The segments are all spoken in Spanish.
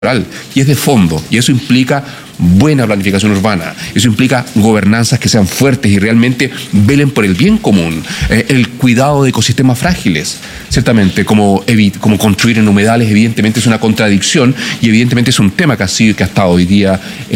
y es de fondo, y eso implica buena planificación urbana, eso implica gobernanzas que sean fuertes y realmente velen por el bien común, el cuidado de ecosistemas frágiles, ciertamente, como construir en humedales, evidentemente es una contradicción y evidentemente es un tema que ha estado hoy día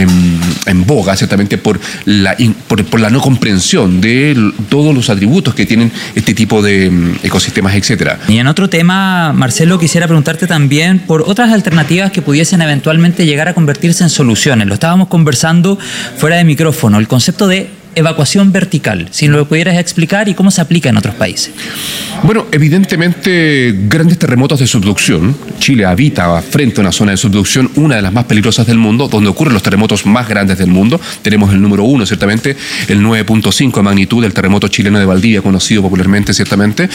en boga, ciertamente por la no comprensión de todos los atributos que tienen este tipo de ecosistemas, etcétera. Y en otro tema, Marcelo, quisiera preguntarte también por otras alternativas que pudiesen eventualmente llegar a convertirse en soluciones. Lo estábamos conversando fuera de micrófono, el concepto de evacuación vertical, si nos lo pudieras explicar y cómo se aplica en otros países. Bueno, evidentemente grandes terremotos de subducción. Chile habita frente a una zona de subducción, una de las más peligrosas del mundo, donde ocurren los terremotos más grandes del mundo. Tenemos el número 1, ciertamente, el 9.5 de magnitud del terremoto chileno de Valdivia, conocido popularmente, ciertamente,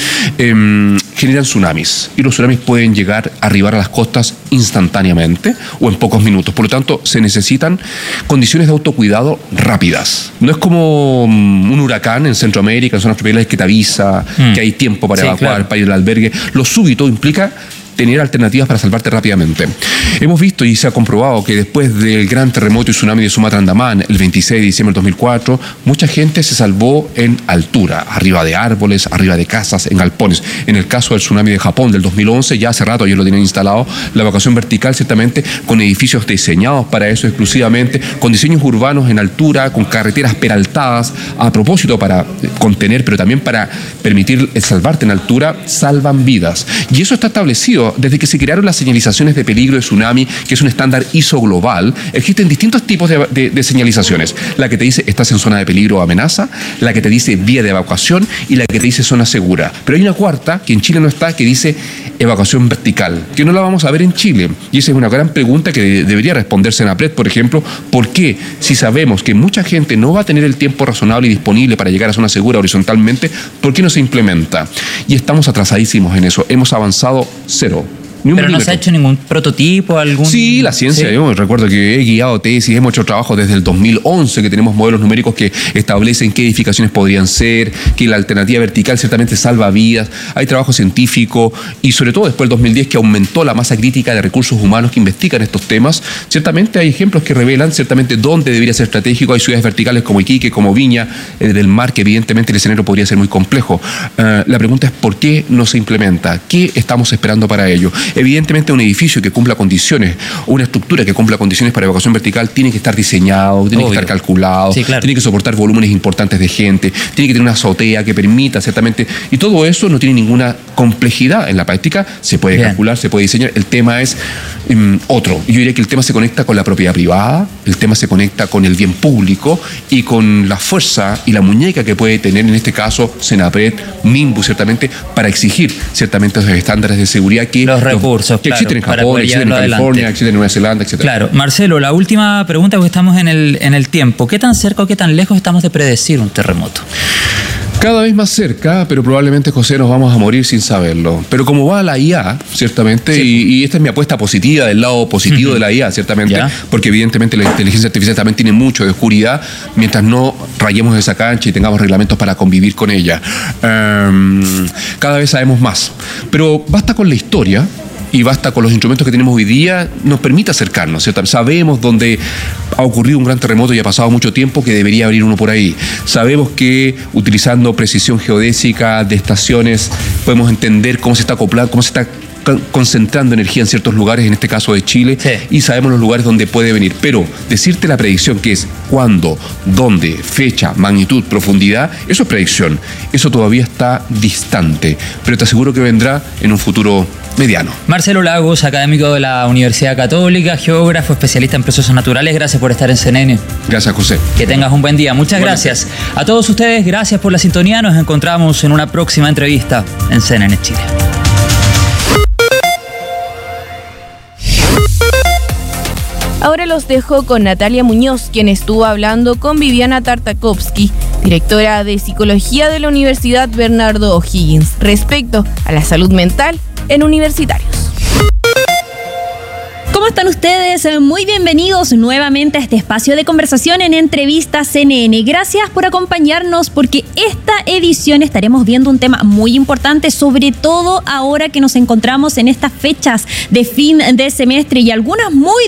generan tsunamis. Y los tsunamis pueden llegar a arribar a las costas instantáneamente o en pocos minutos. Por lo tanto, se necesitan condiciones de autocuidado rápidas. No es como un huracán en Centroamérica, en zonas tropicales, que te avisa que hay tiempo para evacuar, claro, para ir al albergue. Lo súbito implica tener alternativas para salvarte rápidamente. Hemos visto y se ha comprobado que después del gran terremoto y tsunami de Sumatra Andamán, el 26 de diciembre del 2004, mucha gente se salvó en altura, arriba de árboles, arriba de casas, en galpones. En el caso del tsunami de Japón del 2011, ya hace rato ellos lo tienen instalado, la evacuación vertical, ciertamente, con edificios diseñados para eso exclusivamente, con diseños urbanos en altura, con carreteras peraltadas, a propósito para contener, pero también para permitir salvarte en altura, salvan vidas. Y eso está establecido desde que se crearon las señalizaciones de peligro de tsunami, que es un estándar ISO global. Existen distintos tipos de señalizaciones. La que te dice estás en zona de peligro o amenaza, la que te dice vía de evacuación y la que te dice zona segura. Pero hay una cuarta, que en Chile no está, que dice evacuación vertical, que no la vamos a ver en Chile. Y esa es una gran pregunta que debería responderse en APRED, por ejemplo. ¿Por qué? Si sabemos que mucha gente no va a tener el tiempo razonable y disponible para llegar a zona segura horizontalmente, ¿por qué no se implementa? Y estamos atrasadísimos en eso. Hemos avanzado cero. Pero no se ha hecho ningún prototipo, algún... Sí, la ciencia. ¿Sí? Yo recuerdo que he guiado tesis, hemos hecho trabajo desde el 2011, que tenemos modelos numéricos que establecen qué edificaciones podrían ser, que la alternativa vertical ciertamente salva vidas. Hay trabajo científico y sobre todo después del 2010, que aumentó la masa crítica de recursos humanos que investigan estos temas. Ciertamente hay ejemplos que revelan ciertamente dónde debería ser estratégico. Hay ciudades verticales como Iquique, como Viña del Mar, que evidentemente el escenario podría ser muy complejo. La pregunta es ¿por qué no se implementa? ¿Qué estamos esperando para ello? Evidentemente un edificio que cumpla condiciones, o una estructura que cumpla condiciones para evacuación vertical, tiene que estar diseñado, tiene que estar calculado, sí, claro, tiene que soportar volúmenes importantes de gente, tiene que tener una azotea que permita ciertamente, y todo eso no tiene ninguna complejidad en la práctica, se puede calcular, se puede diseñar. El tema es otro. Yo diría que el tema se conecta con la propiedad privada, el tema se conecta con el bien público y con la fuerza y la muñeca que puede tener en este caso Senapred, Minbu, ciertamente, para exigir ciertamente esos estándares de seguridad que los recursos que existen en Japón, existen en California, existen en Nueva Zelanda, etc. Claro. Marcelo, la última pregunta, porque estamos en el tiempo. ¿Qué tan cerca o qué tan lejos estamos de predecir un terremoto? Cada vez más cerca, pero probablemente, José, nos vamos a morir sin saberlo. Pero como va la IA, ciertamente, sí, y esta es mi apuesta positiva, del lado positivo de la IA, ciertamente, porque evidentemente la inteligencia artificial también tiene mucho de oscuridad, mientras no rayemos esa cancha y tengamos reglamentos para convivir con ella. Cada vez sabemos más. Pero basta con la historia, y basta con los instrumentos que tenemos hoy día, nos permite acercarnos, ¿cierto? Sabemos dónde ha ocurrido un gran terremoto y ha pasado mucho tiempo, que debería abrir uno por ahí. Sabemos que utilizando precisión geodésica de estaciones podemos entender cómo se está acoplando, cómo se está concentrando energía en ciertos lugares, en este caso de Chile, y sabemos los lugares donde puede venir. Pero decirte la predicción, que es cuándo, dónde, fecha, magnitud, profundidad, eso es predicción. Eso todavía está distante, pero te aseguro que vendrá en un futuro mediano. Marcelo Lagos, académico de la Universidad Católica, geógrafo, especialista en procesos naturales. Gracias por estar en CNN. Gracias, José. Que tengas un buen día. Muchas gracias. A todos ustedes, gracias por la sintonía. Nos encontramos en una próxima entrevista en CNN Chile. Ahora los dejo con Natalia Muñoz, quien estuvo hablando con Viviana Tartakovsky, directora de Psicología de la Universidad Bernardo O'Higgins, respecto a la salud mental en universitarios. ¿Cómo están ustedes? Muy bienvenidos nuevamente a este espacio de conversación en Entrevistas CNN. Gracias por acompañarnos porque esta edición estaremos viendo un tema muy importante, sobre todo ahora que nos encontramos en estas fechas de fin de semestre y algunas muy